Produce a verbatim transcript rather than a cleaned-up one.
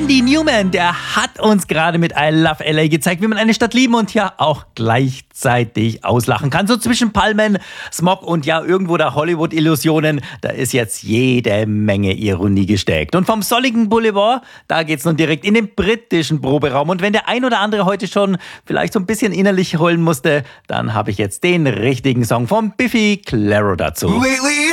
Randy Newman, der hat uns gerade mit I Love L A gezeigt, wie man eine Stadt lieben und ja auch gleichzeitig auslachen kann. So zwischen Palmen, Smog und ja irgendwo da Hollywood-Illusionen, da ist jetzt jede Menge Ironie gesteckt. Und vom sonnigen Boulevard, da geht's nun direkt in den britischen Proberaum. Und wenn der ein oder andere heute schon vielleicht so ein bisschen innerlich heulen musste, dann habe ich jetzt den richtigen Song von Biffy Clyro dazu. Lately